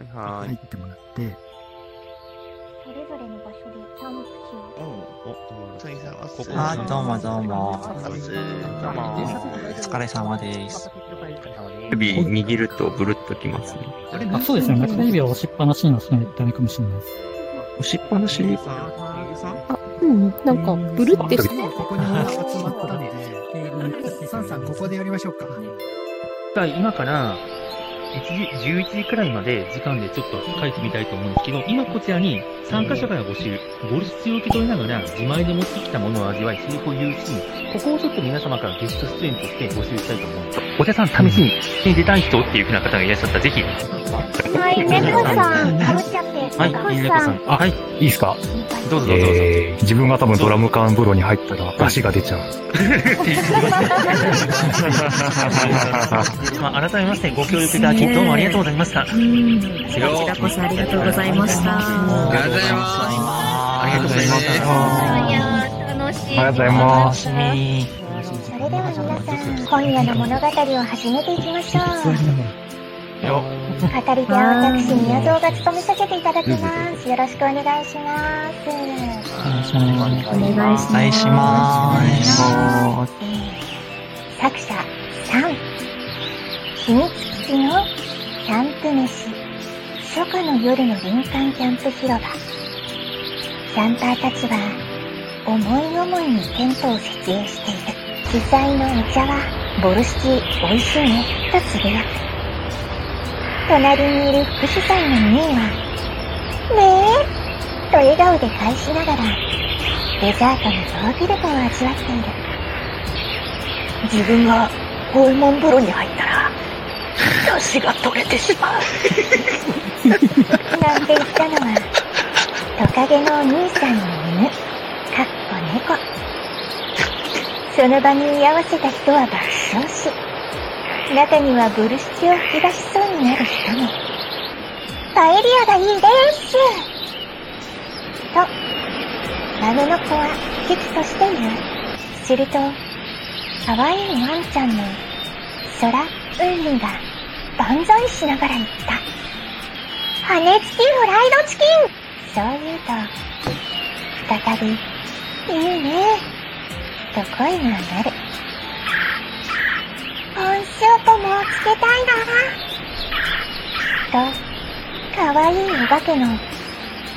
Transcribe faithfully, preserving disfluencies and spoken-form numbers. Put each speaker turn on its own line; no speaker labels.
はい。
入ってもらって、
それぞれの場所でキャンプ地を。
お、ついさんはここ
あ、どうもどうも。
どうも。
お疲れ様です。
指握るとブルッときますね。
あ、そうですね。中指を押しっぱなしにはしないとダメかもしれないです。
押しっぱなしに
あ、うん、なんか、ブルってする。
ここに集まったので、サンさん、ここでやりましょうか。
今から、いちじ、じゅういちじくらいまで時間でちょっと書いてみたいと思うんですけど、今こちらに参加者から募集、ボルシチを受け取りながら自前で持ってきたものを味わい、成功を言うシーン、ここをちょっと皆様からゲスト出演として募集したいと思うんです。お茶さん、試しに出たい人っていう風な方がいらっしゃったら、ぜひ。
はい、猫さん、かぶっちゃって。
はい、猫さん。あ、はい。いいですか？どうぞどうぞ。
えー、自分が多分ドラム缶風呂に入ったら出汁が出ちゃう。
まあ、改めましてご協力いただき、どうもありがとうございました。こ
ちらこそありがとうございました。
ありがとうございます。
ありがとうございました。
いやー、楽しい。
ありがとうございます。
それでは皆さん、今夜の物語を始めていきましょう。語り手は私、宮蔵が務めさせていただきます。よろしくお願いします。
お願いします。お願いします。
作者さん、秘密基地のキャンプ飯、初夏の夜の林間キャンプ広場。キャンパーたちは思い思いにテントを設営している。主催のお茶はボルシチ美味しいねとつぶやく。隣にいる副主催のミーはねえと笑顔で返しながらデザートのヨーグルトを味わっている。自分が訪問風呂に入ったら出汁が取れてしまうなんて言ったのはトカゲのお兄さんの犬かっこ猫。その場に居合わせた人は爆笑し、中にはボルシチを吹き出しそうになる人も。パエリアがいいですと孫の子は危機として言う。すると可愛いワンちゃんの空海が万歳しながら言った。羽根付きフライドチキン。そう言うと再びいいねと声が鳴る。コンシュートもつけたいなと、かわいいお化けの